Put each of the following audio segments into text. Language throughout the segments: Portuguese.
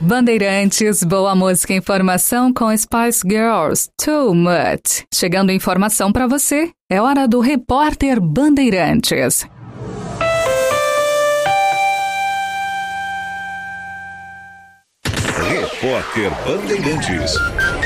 Bandeirantes, boa música e informação com Spice Girls, Too Much. Chegando informação para você, é hora do Repórter Bandeirantes. Repórter Bandeirantes.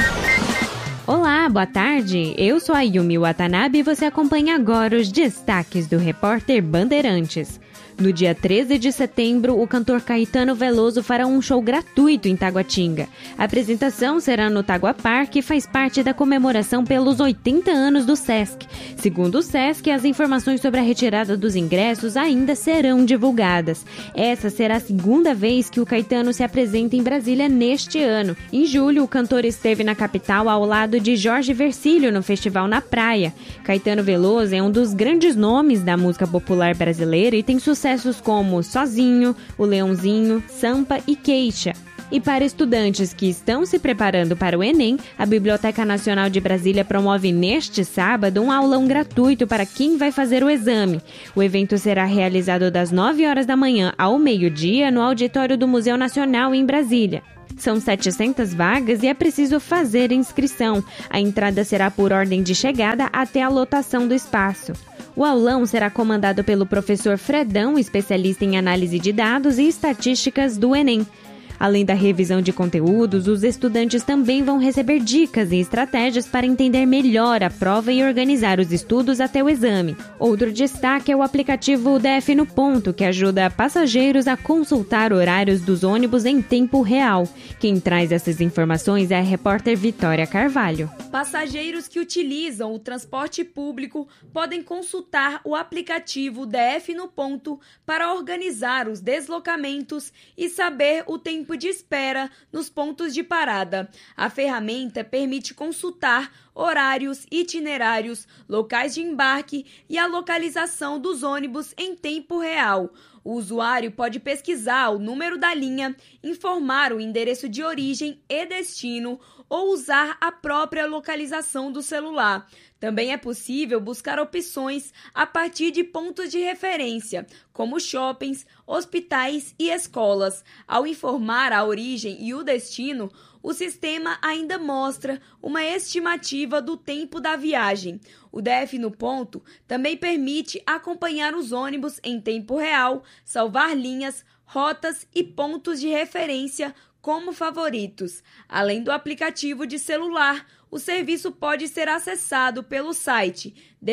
Olá, boa tarde. Eu sou a Yumi Watanabe e você acompanha agora os destaques do Repórter Bandeirantes. No dia 13 de setembro, o cantor Caetano Veloso fará um show gratuito em Taguatinga. A apresentação será no Tagua Park e faz parte da comemoração pelos 80 anos do Sesc. Segundo o Sesc, as informações sobre a retirada dos ingressos ainda serão divulgadas. Essa será a segunda vez que o Caetano se apresenta em Brasília neste ano. Em julho, o cantor esteve na capital ao lado de Jorge Vercillo no Festival na Praia. Caetano Veloso é um dos grandes nomes da música popular brasileira e tem sucessos como Sozinho, O Leãozinho, Sampa e Queixa. E para estudantes que estão se preparando para o Enem, a Biblioteca Nacional de Brasília promove neste sábado um aulão gratuito para quem vai fazer o exame. O evento será realizado das 9 horas da manhã ao meio-dia no auditório do Museu Nacional em Brasília. São 700 vagas e é preciso fazer inscrição. A entrada será por ordem de chegada até a lotação do espaço. O aulão será comandado pelo professor Fredão, especialista em análise de dados e estatísticas do Enem. Além da revisão de conteúdos, os estudantes também vão receber dicas e estratégias para entender melhor a prova e organizar os estudos até o exame. Outro destaque é o aplicativo DF no Ponto, que ajuda passageiros a consultar horários dos ônibus em tempo real. Quem traz essas informações é a repórter Vitória Carvalho. Passageiros que utilizam o transporte público podem consultar o aplicativo DF no Ponto para organizar os deslocamentos e saber o tempo de espera nos pontos de parada. A ferramenta permite consultar horários, itinerários, locais de embarque e a localização dos ônibus em tempo real. O usuário pode pesquisar o número da linha, informar o endereço de origem e destino ou usar a própria localização do celular. Também é possível buscar opções a partir de pontos de referência, como shoppings, hospitais e escolas. Ao informar a origem e o destino, o sistema ainda mostra uma estimativa do tempo da viagem. O DF no Ponto também permite acompanhar os ônibus em tempo real, salvar linhas, rotas e pontos de referência como favoritos. Além do aplicativo de celular, o serviço pode ser acessado pelo site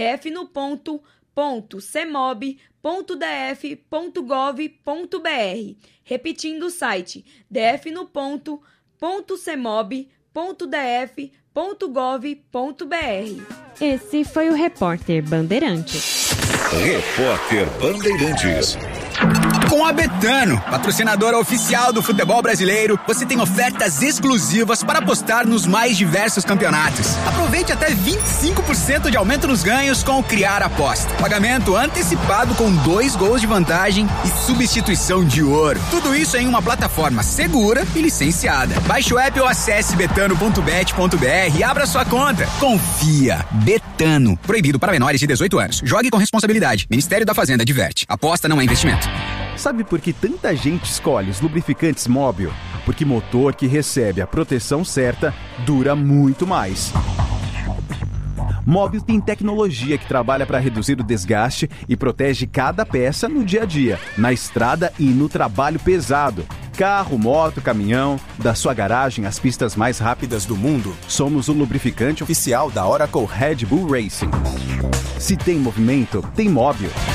dfnoponto.cemob.df.gov.br. Repetindo o site dfnoponto.cemob.df.gov.br. Esse foi o Repórter Bandeirantes. Repórter Bandeirantes. Com a Betano, patrocinadora oficial do futebol brasileiro, você tem ofertas exclusivas para apostar nos mais diversos campeonatos. Aproveite até 25% de aumento nos ganhos com o Criar Aposta. Pagamento antecipado com 2 gols de vantagem e substituição de ouro. Tudo isso em uma plataforma segura e licenciada. Baixe o app ou acesse betano.bet.br e abra sua conta. Confia. Betano. Proibido para menores de 18 anos. Jogue com responsabilidade. Ministério da Fazenda adverte. Aposta não é investimento. Sabe por que tanta gente escolhe os lubrificantes Móbil? Porque motor que recebe a proteção certa dura muito mais. Móbil tem tecnologia que trabalha para reduzir o desgaste e protege cada peça no dia a dia, na estrada e no trabalho pesado. Carro, moto, caminhão, da sua garagem às pistas mais rápidas do mundo, somos o lubrificante oficial da Oracle Red Bull Racing. Se tem movimento, tem Móbil.